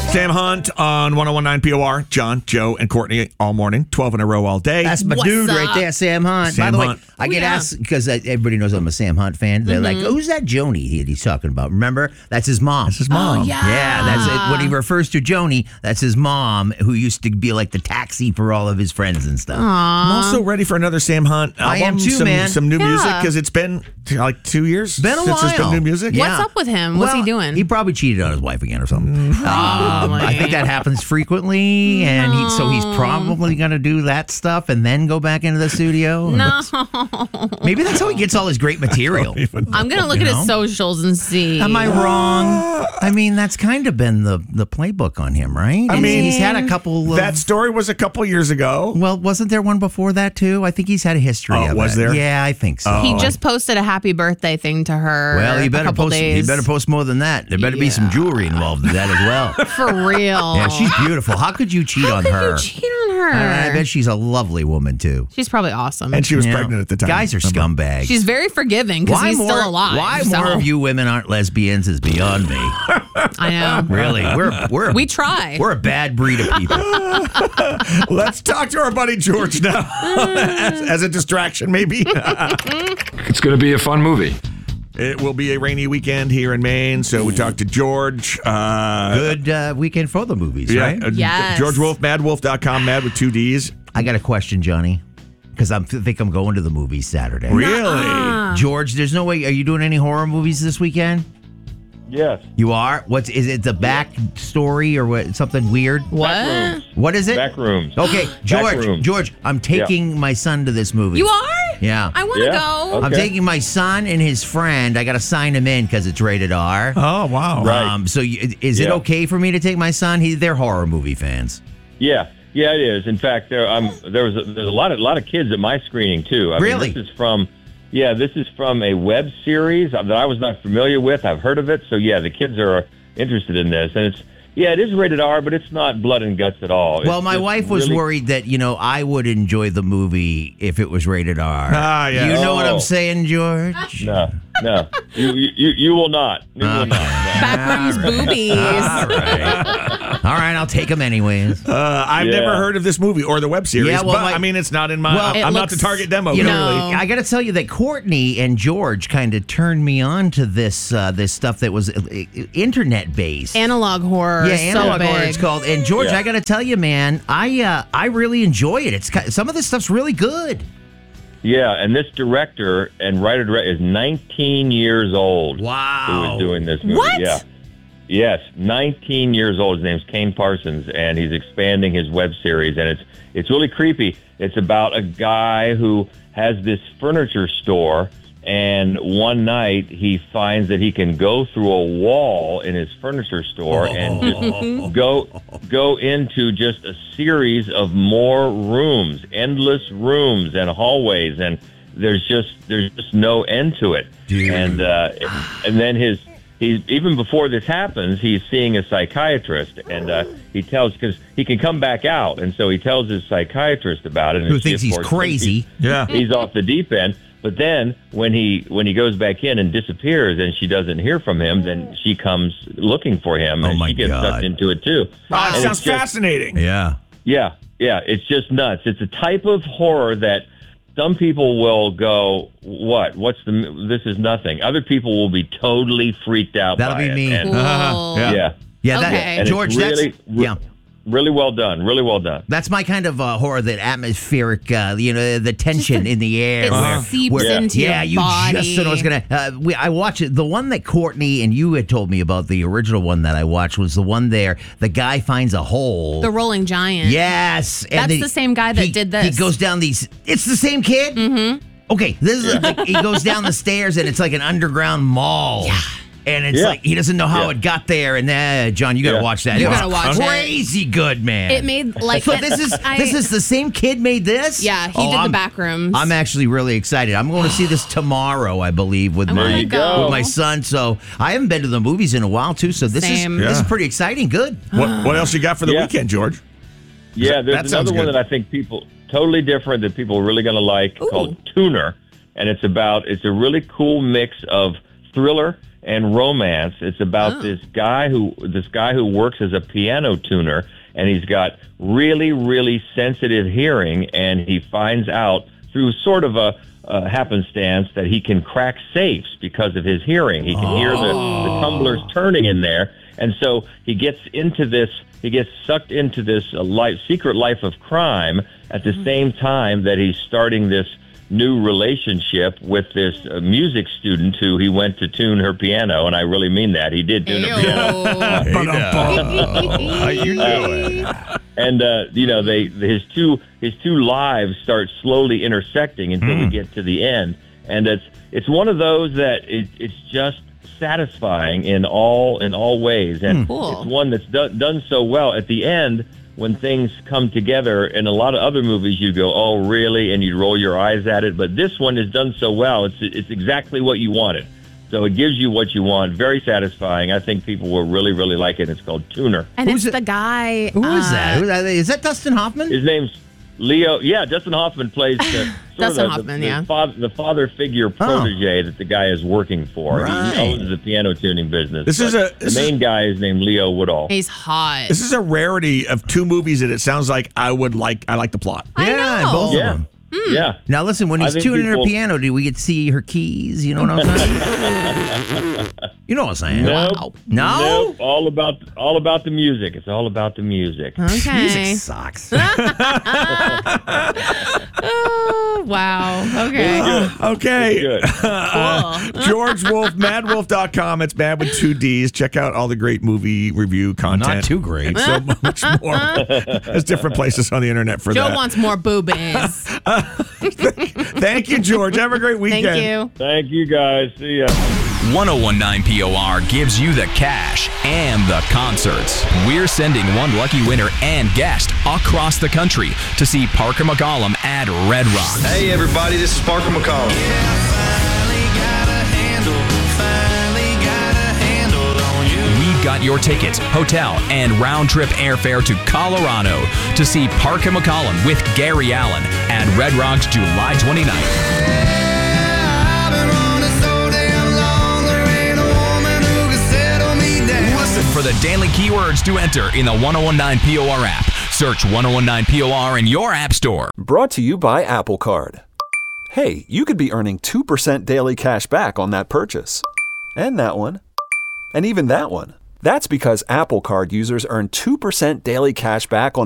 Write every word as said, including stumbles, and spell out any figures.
Sam Hunt on one oh one point nine P O R. John, Joe, and Courtney all morning. twelve in a row all day. That's my What's dude up? right there, Sam Hunt. Sam By the Hunt. way, I Oh, get yeah. asked, because everybody knows I'm a Sam Hunt fan. They're like, who's that Joni he- he's talking about? Remember? That's his mom. That's his mom. Oh, yeah. Yeah, that's it. When he refers to Joni, that's his mom, who used to be like the taxi for all of his friends and stuff. I'm also ready for another Sam Hunt album. I am too, some, man. Some new Yeah. music, because it's been t- like two years Been a since there's been while. new music. Yeah. What's up with him? What's he Well, doing? He probably cheated on his wife again or something. Um, I think that happens frequently, and he, so he's probably going to do that stuff and then go back into the studio. no. Maybe that's how he gets all his great material. I'm going to look You at know? his socials and see. Am I wrong? I mean, that's kind of been the, the playbook on him, right? I mean, he's had a couple of... That story was a couple years ago. Well, wasn't there one before that, too? I think he's had a history Oh, of was it. there? Yeah, I think so. He just posted a happy birthday thing to her. Well, he a better couple post. days. He better post more than that. There better be some jewelry involved in that as well. For real. Yeah, she's beautiful. How could you cheat How on could her? you cheat on her? I, I bet she's a lovely woman too. She's probably awesome. And she was Yeah. pregnant at the time. Guys are Remember? scumbags. She's very forgiving because he's more, still alive. Why so- more of you women aren't lesbians is beyond me. I know. Really, we're we're We try. We're a bad breed of people. Let's talk to our buddy George now as, as a distraction, maybe. It's going to be a fun movie. It will be a rainy weekend here in Maine, so we talked to George. Uh, Good uh, weekend for the movies, yeah, right? uh, Yes. George Wolf, mad wolf dot com, mad with two D's. I got a question, Johnny, because I think I'm going to the movies Saturday. Really? George, there's no way. Are you doing any horror movies this weekend? Yes. You are. What's is it? The back story or what? Something weird? What? Rooms. What is it? Back rooms. Okay, George. rooms. George, I'm taking my son to this movie. You are? Yeah. I want to Yeah. go. Okay. I'm taking my son and his friend. I got to sign him in because it's rated R. Oh, wow. Right. Um, so you, is it Yeah. okay for me to take my son? He, they're horror movie fans. Yeah, yeah, it is. In fact, there, um, there was a, there's a lot of lot of kids at my screening too. I Really? mean, this is from, yeah, this is from a web series that I was not familiar with. I've heard of it, so yeah, the kids are interested in this, and it's yeah, it is rated R, but it's not blood and guts at all. Well, It's my just wife was really- worried that, you know, I would enjoy the movie if it was rated R. Ah, yeah. You know what I'm Oh. saying, George? No, no, you, you you you will not. You will not. No. Backrooms boobies. All right. All right, I'll take him anyways. Uh, I've Yeah. never heard of this movie or the web series, Yeah, well, but my- I mean, it's not in my. Well, It I'm not looks- the target demo. You clearly. know, I got to tell you that Courtney and George kind of turned me on to this uh, this stuff that was uh, internet based. Analog horror. Yeah, is analog so horror big. it's called. And George, Yeah. I got to tell you, man, I uh, I really enjoy it. It's ki- some of this stuff's really good. Yeah, and this director and writer direct is nineteen years old. Wow. Who is doing this movie? What? Yeah. Yes, nineteen years old. His name's Kane Parsons, and he's expanding his web series, and it's it's really creepy. It's about a guy who has this furniture store, and one night he finds that he can go through a wall in his furniture store and just go go into just a series of more rooms, endless rooms and hallways, and there's just there's just no end to it. Dude. And uh, and then his. He's, even before this happens, he's seeing a psychiatrist, and uh, he tells, because he can come back out, and so he tells his psychiatrist about it. And Who she, thinks of he's course, crazy. thinks Yeah. He's, he's off the deep end. But then when he when he goes back in and disappears, and she doesn't hear from him, then she comes looking for him, Oh, and my she gets God. sucked into it too. Oh, it And sounds it's just- fascinating. Yeah. Yeah, yeah, it's just nuts. It's a type of horror that some people will go, "What? What's the? This is nothing." Other people will be totally freaked out. That'll by be it. me. And- Cool. Yeah. yeah. Yeah, that, Okay. And it's George, really, that's yeah. really well done. Really well done. That's my kind of uh, horror, that atmospheric, uh, you know, the tension Just a- in the air. It where- seeps where- into yeah, your you body. just don't know what's gonna. Uh, we, I watched it. The one that Courtney and you had told me about, the original one that I watched, was the one there. The guy finds a hole. The Rolling Giant. Yes, and That's then the same guy that he- did He this. goes down these. It's the same kid. Mm-hmm. Okay, this is like, he goes down the stairs and it's like an underground mall. Yeah. And it's Yeah. like he doesn't know how Yeah. it got there. And then, John, you got to Yeah. watch that. You It was gotta watch it. crazy good, man. It made like So this is I- this is the same kid made this? Yeah, he Oh, did I'm- the Backrooms. I'm actually really excited. I'm going to see this tomorrow, I believe, with I my wanna you go. with my son. So I haven't been to the movies in a while too. So this Same. is this is Yeah. pretty exciting. Good. What, what else you got for the Yeah. weekend, George? Yeah, That there's sounds another one good. that I think people totally different that people are really going to like Ooh. called Tuner, and it's about it's a really cool mix of thriller and romance. It's about Oh. this guy who this guy who works as a piano tuner, and he's got really, really sensitive hearing, and he finds out through sort of a, a happenstance that he can crack safes because of his hearing. He can hear the, the tumblers turning in there, and so he gets into this. He gets sucked into this uh, life, secret life of crime at the same time that he's starting this new relationship with this uh, music student who he went to tune her piano, and I really mean that. He did tune her piano. Ew. How you doing? And uh, you know, they his two his two lives start slowly intersecting until we get to the end, and it's it's one of those that it, it's just satisfying in all in all ways, and Cool. it's one that's done done so well. At the end, when things come together, in a lot of other movies, you go, "Oh, really?" and you roll your eyes at it. But this one is done so well; it's it's exactly what you wanted. So it gives you what you want. Very satisfying. I think people will really, really like it. It's called Tuner. And Who's it's it? the guy. Who is uh, that? Who is that? Is that Dustin Hoffman? His name's Leo. Yeah, Dustin Hoffman plays the, sort Dustin of the, Hoffman, the, yeah. father, the father figure protege that the guy is working for. Right. He owns the piano tuning business. This is But a- this the main guy is named Leo Woodall. He's hot. This is a rarity of two movies that it sounds like I would like. I like the plot. I yeah, know. both Yeah. of them. Yeah. Now listen, when I he's think tuning people- her piano, do we get to see her keys? You know what I'm saying? You know what I'm saying? Nope. No? Nope. All about all about the music. It's all about the music. Okay. Music sucks. Oh, wow. Okay. Okay. Good. Cool. George Wolf, mad wolf dot com. It's mad with two D's. Check out all the great movie review content. Not too great. So much more. There's different places on the internet for Joe that. wants more boobies. Thank you, George. Have a great weekend. Thank you. Thank you, guys. See ya. ten nineteen P O R gives you the cash and the concerts. We're sending one lucky winner and guest across the country to see Parker McCollum at Red Rocks. Hey everybody, this is Parker McCollum. We've got your tickets, hotel, and round-trip airfare to Colorado to see Parker McCollum with Gary Allen at Red Rocks July twenty-ninth. Listen for the daily keywords to enter in the ten nineteen P O R app. Search ten nineteen P O R in your app store. Brought to you by Apple Card. Hey, you could be earning two percent daily cash back on that purchase. And that one. And even that one. That's because Apple Card users earn two percent daily cash back on